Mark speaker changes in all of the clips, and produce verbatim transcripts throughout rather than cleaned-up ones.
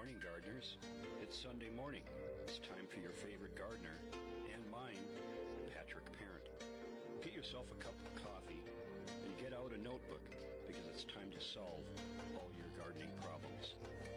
Speaker 1: morning, gardeners. It's Sunday morning. It's time for your favorite gardener and mine, Patrick Parent. Get yourself a cup of coffee and get out a notebook because it's time to solve all your gardening problems.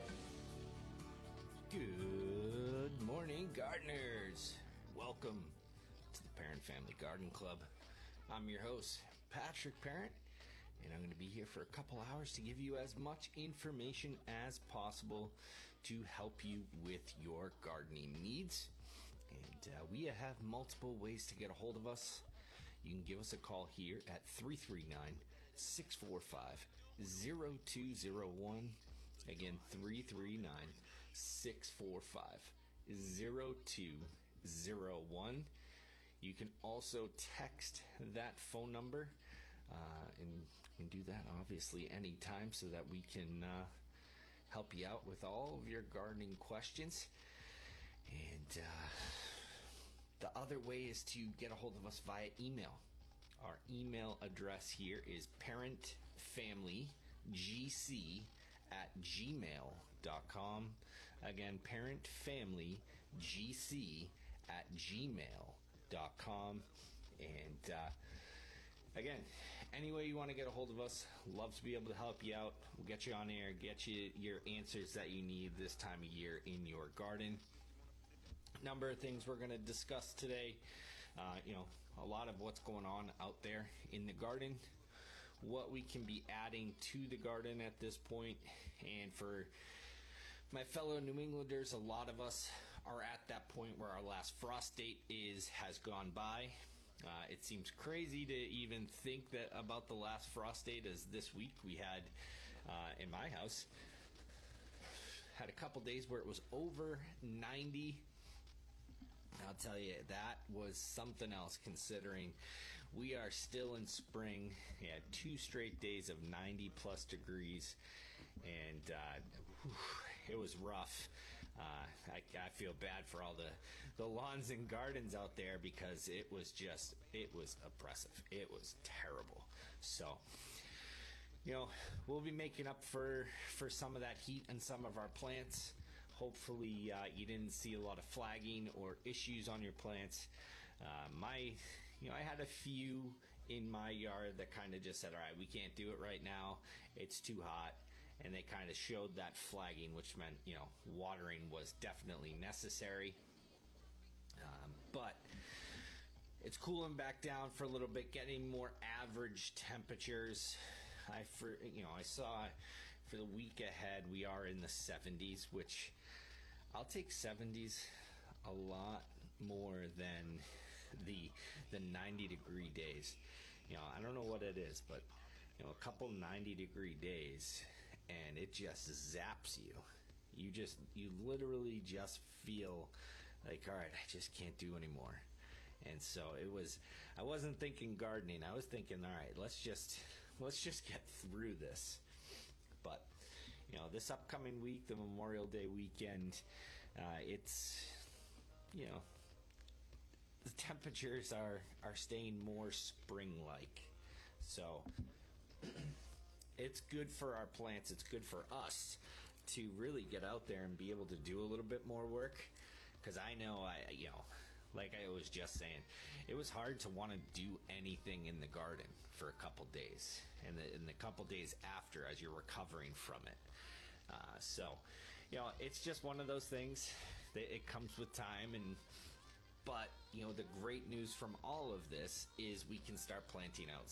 Speaker 2: Good morning, gardeners. Welcome to the Parent Family Garden Club. I'm your host, Patrick Parent, and I'm going to be here for a couple hours to give you as much information as possible to help you with your gardening needs. And uh, we have multiple ways to get a hold of us. You can give us a call here at three three nine, six four five, zero two zero one. Again, three three nine, six four five, zero two zero one. You can also text that phone number, uh, and you can do that obviously anytime so that we can uh, help you out with all of your gardening questions. And uh, the other way is to get a hold of us via email. Our email address here is parentfamilygc at gmail dot com. Again, parentfamilygc at gmail dot com. And uh, again, any way you want to get a hold of us, love to be able to help you out. We'll get you on air, get you your answers that you need this time of year in your garden. Number of things we're going to discuss today. Uh, you know, a lot of what's going on out there in the garden, what we can be adding to the garden at this point. And for my fellow New Englanders, a lot of us are at that point where our last frost date is has gone by. Uh, it seems crazy to even think that about the last frost date as this week we had uh, in my house. Had a couple days where it was over ninety. I'll tell you, that was something else considering we are still in spring. We had two straight days of ninety plus degrees, and uh, whew, it was rough. Uh, I, I feel bad for all the, the lawns and gardens out there because it was just, it was oppressive. It was terrible. So, you know, we'll be making up for, for some of that heat and some of our plants. Hopefully uh, you didn't see a lot of flagging or issues on your plants. Uh, my, you know, I had a few in my yard that kind of just said, all right, we can't do it right now. It's too hot. And they kind of showed that flagging, which meant, you know, watering was definitely necessary. Um, but it's cooling back down for a little bit, getting more average temperatures. I, for, you know, I saw for the week ahead we are in the seventies, which I'll take seventies a lot more than the the ninety degree days. You know, I don't know what it is, but you know, a couple ninety degree days and it just zaps you. You just, you literally just feel like, all right, I just can't do anymore. And so it was, I wasn't thinking gardening. I was thinking, all right, let's just, let's just get through this. But, you know, this upcoming week, the Memorial Day weekend, uh, it's, you know, the temperatures are, are staying more spring-like. So it's good for our plants. It's good for us to really get out there and be able to do a little bit more work. Because I know, I, you know, like I was just saying, it was hard to want to do anything in the garden for a couple days, and the, and the couple days after as you're recovering from it. Uh, so, you know, it's just one of those things that it comes with time. And but, you know, the great news from all of this is we can start planting out